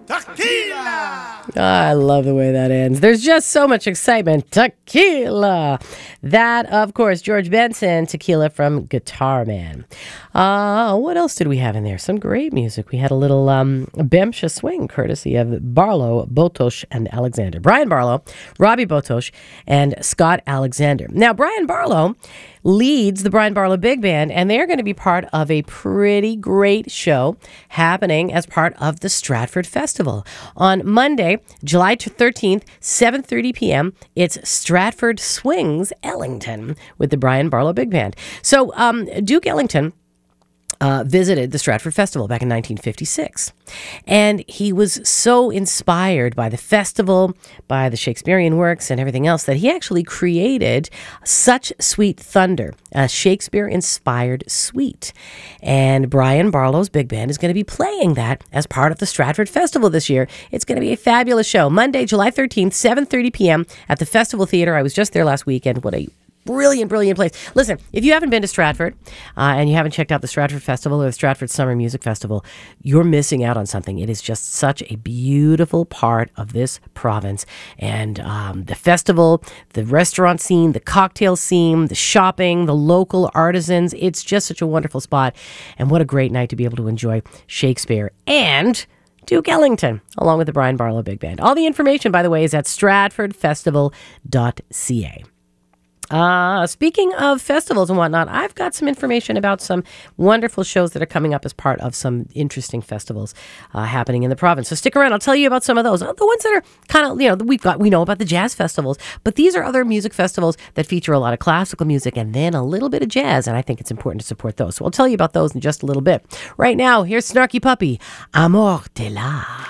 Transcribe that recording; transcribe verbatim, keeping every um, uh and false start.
Tequila! I love the way that ends. There's just so much excitement. Tequila. That, of course, George Benson, Tequila from Guitar Man. Uh, what else did we have in there? Some great music. We had a little um, Bemsha swing, courtesy of Barlow, Botosh, and Alexander. Brian Barlow, Robbie Botosh, and Scott Alexander. Now, Brian Barlow leads the Brian Barlow Big Band, and they're going to be part of a pretty great show happening as part of the Stratford Festival. On Monday, July thirteenth, seven thirty p.m., it's Stratford Swings Ellington with the Brian Barlow Big Band. So um, Duke Ellington Uh, visited the Stratford Festival back in nineteen fifty-six. And he was so inspired by the festival, by the Shakespearean works and everything else, that he actually created Such Sweet Thunder, a Shakespeare-inspired suite. And Brian Barlow's Big Band is going to be playing that as part of the Stratford Festival this year. It's going to be a fabulous show. Monday, July thirteenth, seven thirty p.m. at the Festival Theater. I was just there last weekend. What a Brilliant, brilliant place. Listen, if you haven't been to Stratford uh, and you haven't checked out the Stratford Festival or the Stratford Summer Music Festival, you're missing out on something. It is just such a beautiful part of this province. And um, the festival, the restaurant scene, the cocktail scene, the shopping, the local artisans, it's just such a wonderful spot. And what a great night to be able to enjoy Shakespeare and Duke Ellington, along with the Brian Barlow Big Band. All the information, by the way, is at stratford festival dot c a. Uh, speaking of festivals and whatnot, I've got some information about some wonderful shows that are coming up as part of some interesting festivals uh, happening in the province. So stick around. I'll tell you about some of those. The ones that are kind of, you know, we've got, we know about the jazz festivals, but these are other music festivals that feature a lot of classical music and then a little bit of jazz, and I think it's important to support those. So I'll tell you about those in just a little bit. Right now, here's Snarky Puppy, Amor de la.